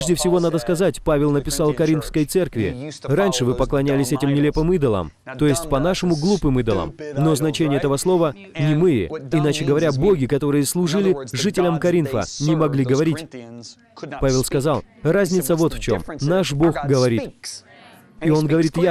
Прежде всего, надо сказать, Павел написал Коринфской церкви: «Раньше вы поклонялись этим нелепым идолам», то есть по-нашему глупым идолам. Но значение этого слова «немые», иначе говоря, боги, которые служили жителям Коринфа, не могли говорить. Павел сказал, разница вот в чем. Наш Бог говорит. И он говорит